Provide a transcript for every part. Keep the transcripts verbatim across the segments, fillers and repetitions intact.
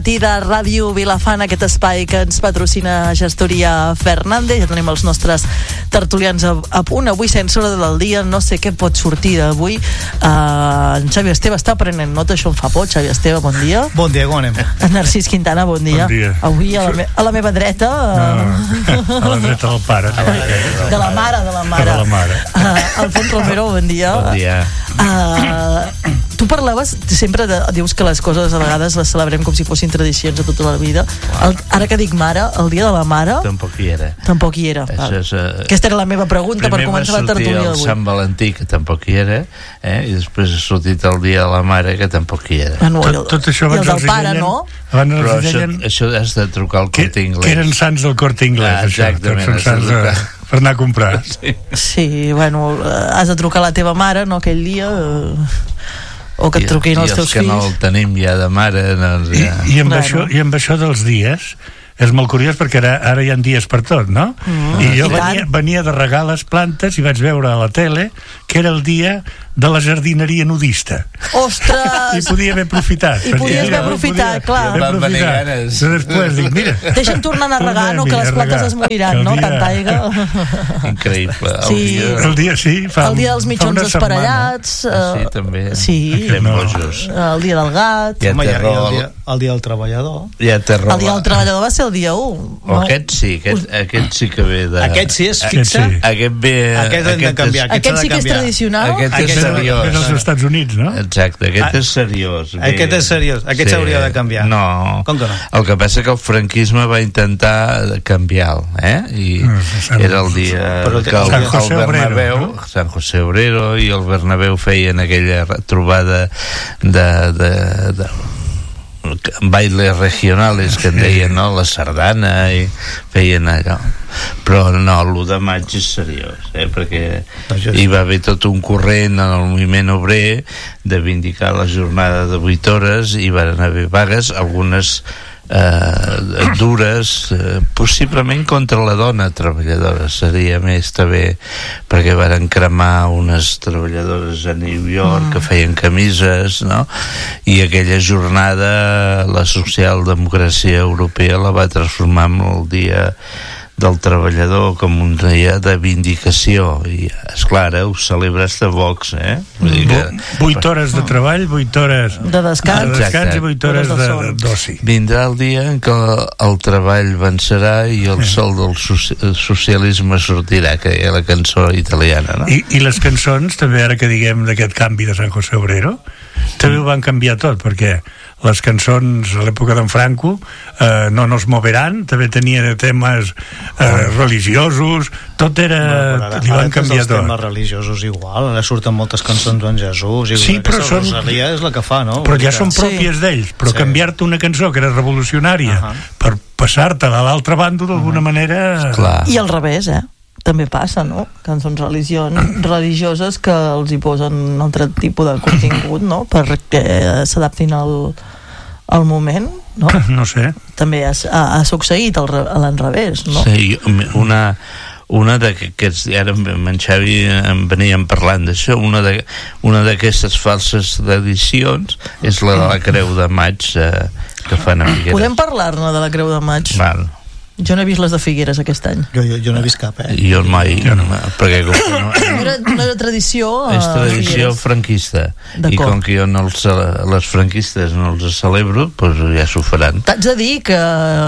de Ràdio Vilafant, aquest espai que ens patrocina Gestoria Fernández. Ja tenim els nostres tertulians a, a punt. Avui, sense hora del dia, no sé què pot sortir d'avui. Uh, en Xavi Esteve està prenent nota, això em fa por. Xavi Esteve, bon dia. Bon dia, com anem? En Narcís Quintana, bon dia. Bon dia. Avui a la, me a la meva dreta... Uh... No, a la dreta del pare. De la mare, de la mare. De la mare. Uh, Alfons Romero, bon dia. Bon dia. Uh, tu parlaves, sempre de, dius que les coses a vegades les celebrem com si fossin tradicions de tota la vida. El, ara que dic mare, el dia de la mare tampoc hi era. Tampoc hi era. És, uh, Aquesta era la meva pregunta per començar la tertúlia d'avui. Primer va sortir el Sant Valentí, que tampoc hi era, eh? I després ha sortit el dia de la mare, que tampoc hi era. Ah, no, tot, tot això abans els del pare, no? Abans Però els això, deien això has de trucar al Corte Inglés. Que eren sants del Corte Inglés, ah, això. Exactament. Tots són sants de, per anar a comprar. Sí. Sí, bueno, has de trucar a la teva mare, no, aquell dia... Eh... o que et truquin els teus fills. I els que no el tenim ja de mare, doncs ja... I, i, amb això, I amb això dels dies és molt curiós perquè ara, ara hi ha dies per tot, no? Mm, I jo i venia, venia de regar les plantes i vaig veure a la tele que era el dia de la jardineria nudista. Ostres! I podia haver aprofitat. I podies haver aprofitat, clar. Van venir ganes. Després dic, mira... Deixa'm tornar a regar, no? Que les plantes es moriran, no? Tanta aigua. Increïble. El, sí. dia... el dia, sí. Fa, el dia dels mitjons esparellats. Uh, sí, també. Sí. No. El dia del gat. Ja Home, ja, el, dia, el dia del treballador. Ja el dia del treballador va ser el dia u. O no? Aquest sí, aquest, aquest sí que ve de... Aquest sí és fixe? Aquest, sí. aquest ve... Aquest hem de canviar. Aquest, aquest sí que és tradicional? Aquest, aquest és seriós. Aquest és als Estats Units, no? Exacte, aquest ah, és seriós. Aquest és seriós, aquest s'hauria sí. de canviar. No. Com que no? El que passa que el franquisme va intentar canviar-lo, eh? I no, era el dia Però que el, San José el Bernabéu, Obrero, no? San José Obrero i el Bernabéu feien aquella trobada de... de, de bailes regionals que en deien, no? La sardana i feien allò, però no, l'u de maig és seriós, eh? Perquè hi va haver tot un corrent en el moviment obrer de vindicar la jornada de vuit hores i van haver vagues, algunes eh, dures, eh, possiblement contra la dona treballadora, seria més també perquè van cremar unes treballadores a New York mm. que feien camises, no? I aquella jornada la socialdemocràcia europea la va transformar en el dia del treballador com un dia de vindicació i esclar, ara ho celebres de Vox, eh? Vull dir que... vuit hores de treball, vuit hores de descans, de descans i vuit hores d'oci. Vindrà el dia en què el treball vencerà i el sol del socialisme sortirà, que hi ha la cançó italiana, no? I, i les cançons, també ara que diguem d'aquest canvi de San José Obrero, també ho van canviar tot, perquè les cançons a l'època d'en Franco eh, no nos moveran, també tenia temes eh, religiosos, tot era... Bueno, li van canviar tot. Els temes religiosos igual, ara surten moltes cançons d'en Jesús, i sí, però són... Rosalia és la que fa, no? Però ja són pròpies sí. d'ells, però sí. canviar-te una cançó que era revolucionària uh -huh. per passar-te a l'altra banda d'alguna uh -huh. manera... Clar. I al revés, eh? També passa, no? Cançons religioses que els hi posen un altre tipus de contingut, no? Perquè s'adaptin al, al moment, no? No sé. També ha, ha succeït a l'enrevés, no? Sí, una... una d'aquests, ara en Xavi en veníem parlant d'això, una de, una d'aquestes falses edicions és la de la Creu de Maig eh, que fan a Figueres. Podem parlar-ne de la Creu de Maig? Val. Jo no he vist les de Figueres aquest any. Jo, jo, jo no he vist cap, eh? Jo mai, jo no. perquè com que no... No era, no era tradició... És tradició franquista. I com que jo no els, les franquistes no els celebro, doncs ja s'ho faran. T'haig de dir que...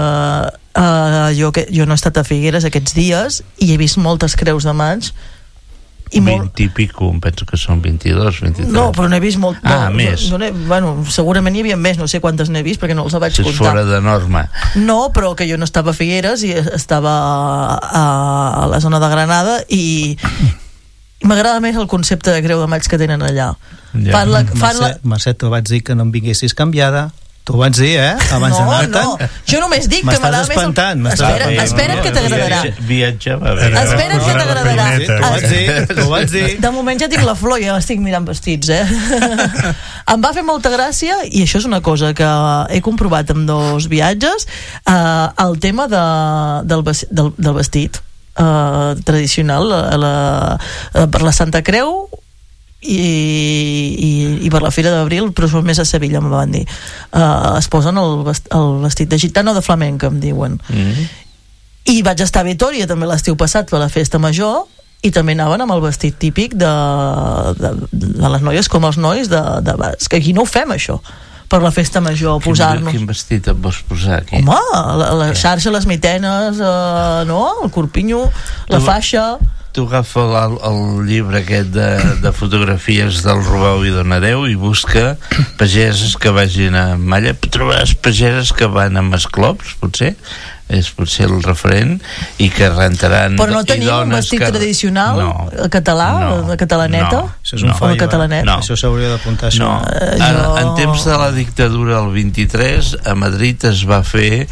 Uh, jo, que jo no he estat a Figueres aquests dies i he vist moltes creus de maig i molt... vint i pico, em penso que són vint-i-dos, vint-i-tres. No, però n'he vist molt... Ah, no, més. No, no bueno, segurament hi havia més, no sé quantes n'he vist perquè no els vaig si comptar. És fora de norma. No, però que jo no estava a Figueres i estava a, a la zona de Granada i m'agrada més el concepte de Creu de Maig que tenen allà. Ja. Fan la, fan Mercè, la... Mercè, t'ho vaig dir que no em vinguessis canviada. T'ho vaig dir, eh? Abans no, d'anar-te'n. No, jo només dic que m'agrada més... M'estàs espantant. Espera, espera't que t'agradarà. Viatge, va bé. Espera't que t'agradarà. T'ho vaig dir, t'ho vaig dir. De moment ja tinc la flor, ja estic mirant vestits, eh? Em va fer molta gràcia, i això és una cosa que he comprovat amb dos viatges, eh, el tema de, del, del, del vestit eh, tradicional la, la, per la Santa Creu i, i, i per la Fira d'Abril, però són més a Sevilla, em van dir. Uh, es posen el, vest, el vestit de gitano de flamenc, em diuen. Mm-hmm. I vaig estar a Vitòria també l'estiu passat per la festa major, i també anaven amb el vestit típic de, de, de les noies com els nois de, de Basc, que aquí no ho fem això per la festa major, posar-nos quin vestit et vols posar aquí? Home, la, la xarxa, les mitenes, eh, no? El corpinyo, la tu, faixa. Tu agafa el, el llibre aquest de, de fotografies del Robau i Donadeu i busca pageses que vagin a malla, trobaràs pageses que van amb esclops, potser és potser el referent, i que rentaran. Però no tenim un vestit que... tradicional no, català, no, de catalaneta? No, això és un no, fall, catalanet. No. Això s'hauria d'apuntar. No. Uh, en, jo... en temps de la dictadura del vint-i-tres a Madrid es va fer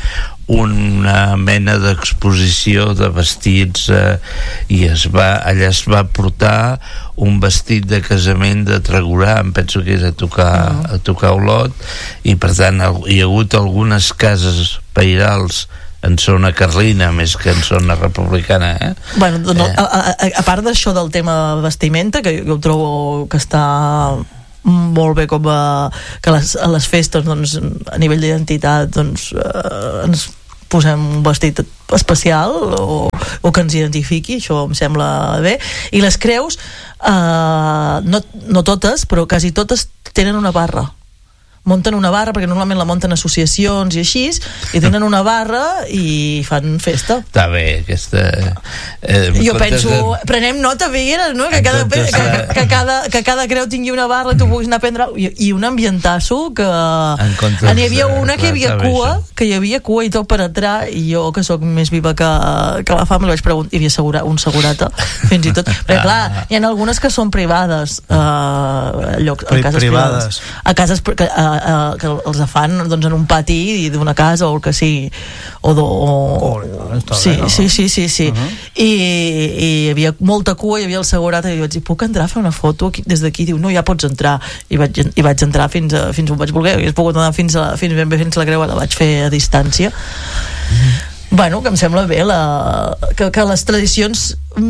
una mena d'exposició de vestits eh, i es va, allà es va portar un vestit de casament de Tregurà, em penso que és a tocar, uh-huh. a tocar Olot, i per tant hi ha hagut algunes cases pairals en zona carlina més que en zona republicana, eh? Bueno, no, eh. a, a, a part d'això del tema vestimenta, que jo trobo que està molt bé, com a, que les, a les festes, doncs, a nivell d'identitat, doncs, eh, ens posem un vestit especial o, o que ens identifiqui, això em sembla bé. I les creus, eh, no, no totes, però quasi totes tenen una barra. Munten una barra, perquè normalment la munten associacions i així, i tenen una barra i fan festa. Està bé, aquesta... Eh, jo penso, de... prenem nota, Figueres, no? Que cada, de... que, que, cada, que cada creu tingui una barra i tu puguis anar a prendre... I, i un ambientasso que... N'hi havia una que hi havia cua, que hi havia cua i tot per entrar, i jo, que sóc més viva que, que la fam, li vaig preguntar, hi havia segura, un segurata, fins i tot. Perquè, clar, hi ha algunes que són privades, uh, llocs, a cases privades. A cases... Que, uh, Uh, que els fan, doncs, en un pati d'una casa o el que sigui, o, do, o... Oh, sí, bé, no? sí, sí, sí, sí. Uh-huh. I, i hi havia molta cua, hi havia el segurata, i jo vaig dir, puc entrar a fer una foto aquí, des d'aquí? Diu, no, ja pots entrar. I vaig, i vaig entrar fins, a, fins on vaig voler, i he pogut anar fins, a, fins ben bé fins la creu, la vaig fer a distància. Uh-huh. Bueno, que em sembla bé la, que, que les tradicions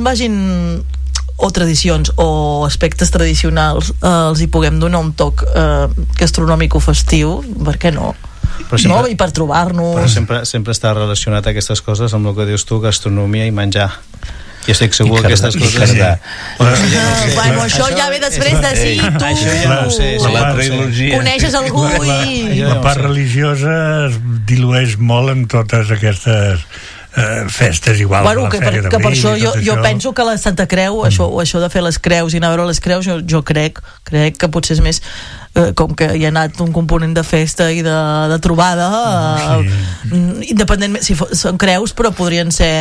vagin, o tradicions o aspectes tradicionals, eh, els hi puguem donar un toc eh, gastronòmic o festiu, per què no? Però sempre, no? I per trobar-nos... Però sempre, sempre està relacionat aquestes coses amb el que dius tu, gastronomia i menjar. I estic segur que aquestes coses... Sí. Uh, bueno, això, això ja ve després de sí, tu això ja no ho sé, la, la trilogia. Coneixes algú i... La part religiosa es dilueix molt en totes aquestes eh, festes, igual bueno, que, per, que per això jo, jo penso que la Santa Creu, mm. això, això de fer les creus i anar a veure les creus, jo, jo crec crec que potser és més eh, com que hi ha anat un component de festa i de, de trobada eh, sí. Independentment, si són creus però podrien ser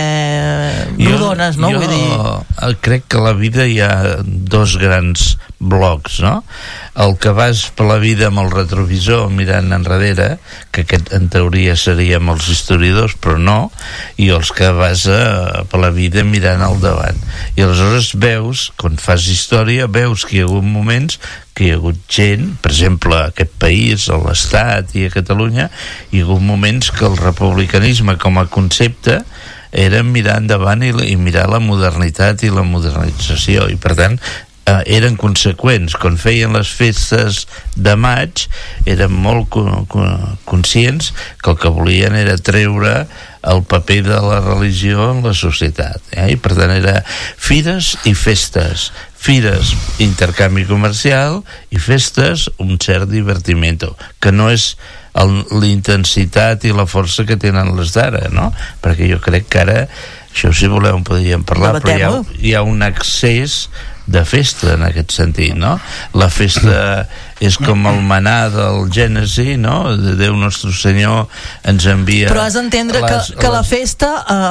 rodones, no? Jo Vull dir... crec que a la vida hi ha dos grans blocs, no? El que vas per la vida amb el retrovisor mirant enrere, que aquest en teoria seríem els historiadors, però no, i els que vas a, per la vida mirant al davant. I aleshores veus, quan fas història, veus que hi ha hagut moments que hi ha hagut gent, per exemple, a aquest país, a l'Estat i a Catalunya, hi ha hagut moments que el republicanisme com a concepte era mirar endavant i, i mirar la modernitat i la modernització, i per tant eh, eren conseqüents. Quan feien les festes de maig eren molt co co conscients que el que volien era treure el paper de la religió en la societat, eh? I per tant era fires i festes, fires intercanvi comercial i festes un cert divertimento, que no és la intensitat i la força que tenen les d'ara, no? Perquè jo crec que ara, això si voleu en podríem parlar, però hi ha, hi ha un excés de festa en aquest sentit, no? La festa és com el manà del Gènesi, no? De Déu Nostre Senyor ens envia... Però has d'entendre les, que, que les... la festa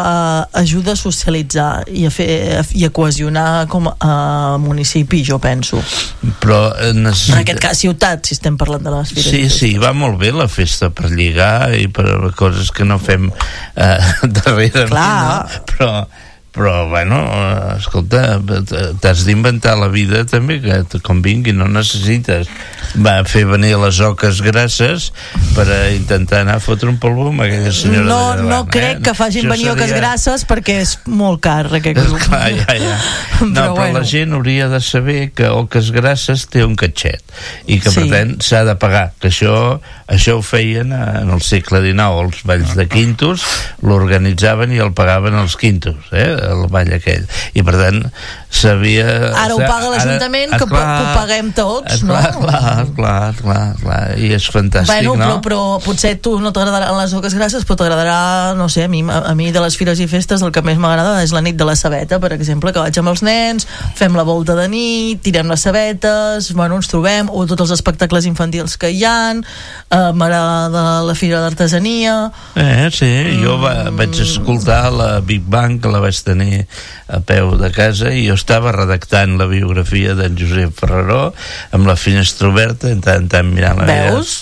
eh, ajuda a socialitzar i a, fer, i a cohesionar com a municipi, jo penso. Però necessita... En aquest cas, ciutat, si estem parlant de les fires. Sí, sí, va molt bé la festa per lligar i per coses que no fem eh, darrerament, no? Però però bueno, escolta, t'has d'inventar la vida també, que te convingui, no necessites va fer venir les oques grasses per a intentar anar a fotre un polvo amb aquella senyora no, de davant, no crec eh? que facin Això venir seria... oques grasses perquè és molt car aquest grup. Clar, ja, ja. No, però, però bueno. La gent hauria de saber que oques grasses té un catxet i que sí. Per tant s'ha de pagar, que això, això ho feien en el segle dinou, els balls de quintos l'organitzaven i el pagaven els quintos, eh? El ball aquell, i per tant s'havia... Ara ho paga l'Ajuntament, que, que ho paguem tots, no? Clar, clar, clar, clar, clar, i és fantàstic, bueno, no? Però, però potser tu no t'agradaran les oques grasses, però t'agradarà, no sé, a mi, a, a mi de les fires i festes el que més m'agrada és la nit de la sabeta, per exemple, que vaig amb els nens, fem la volta de nit, tirem les sabetes, bueno, ens trobem, o tots els espectacles infantils que hi ha, eh, m'agrada la fira d'artesania... Eh, sí, mm. jo va, vaig escoltar la Big Bang, que la vaig tenir a peu de casa, i jo estava redactant la biografia d'en Josep Ferreró amb la finestra oberta, en tant, en tant mirant la veus?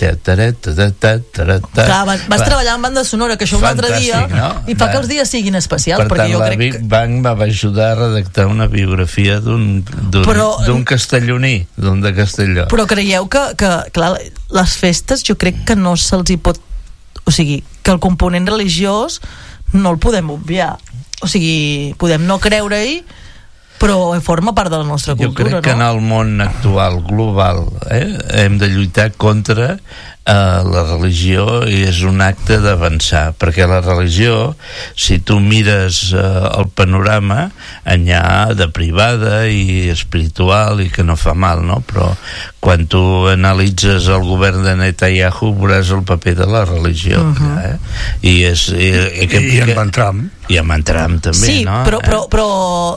Clar, vas, vas treballar en banda sonora, que això un altre dia, no? I fa va. Que els dies siguin especials. Per perquè tant, jo la crec Big que... Bang va ajudar a redactar una biografia d'un Però... castelloní, d'un de Castelló. Però creieu que, que, clar, les festes jo crec que no se'ls hi pot... O sigui, que el component religiós no el podem obviar. O sigui, podem no creure-hi, però forma part de la nostra cultura, no? Jo crec que en el món actual, global, eh, hem de lluitar contra eh, la religió, i és un acte d'avançar, perquè la religió, si tu mires eh, el panorama, n'hi ha de privada i espiritual i que no fa mal, no? Però quan tu analitzes el govern de Netanyahu veuràs el paper de la religió, uh-huh. eh? I, és, i, i, I, i en Van Trump i amb en Trump també, sí, no? però, però, però